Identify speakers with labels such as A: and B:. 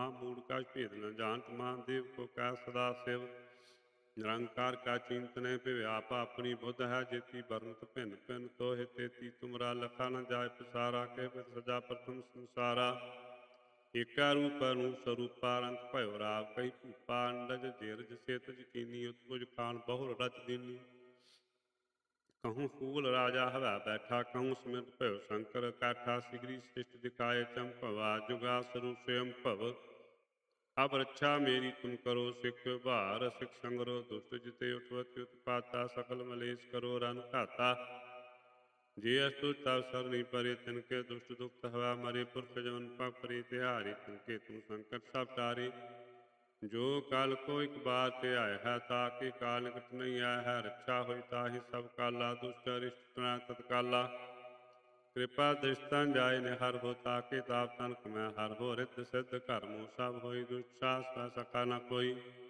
A: महामूढ़ का भेद न जानत, महादेव को कह सदा शिव। निरंकार का चिंतने पे व्यापा अपनी बुद्ध है, जेती बरनत भिन्न भिन्न तो है तेती तुमरा लखा न जाय पसारा, के फिर सजा प्रथम संसारा। एका रूप अनु स्वरूपा रंग भयो राव, कई भूपा अंडज जेरज सेतज कीनी, उत्पुज खान बहुर रच दीनी। कहूँ फूल राजा हवा बैठा, कहूँ समित भयो शंकर काठा, सिगरी सृष्टि दिखाए चमकवा, जुगा स्वरूप स्वयं भव। अब रक्षा मेरी तुम करो, सिख भार सिख संगरो, दुष्ट जिते उठवत उत्पाता, सकल मलेश करो रन खाता। जे अस्तु तब सरनी परे, तिनके दुष्ट दुख हवा मरे, पुरख जवन पग परे तिहारी, तिनके तुम संकट सब टारे। जो काल को एक बार ते आए है, ताकि काल निकट नहीं आया है, रक्षा होई ताहि सब काला, दुष्ट अरिष्ट तत्काला। कृपा दृष्टन जाय ने हर हो, ताके ताप तन मैं हर हो, रिद्ध सिद्ध कर्मो सब होई, दुष्ट सखा न कोई।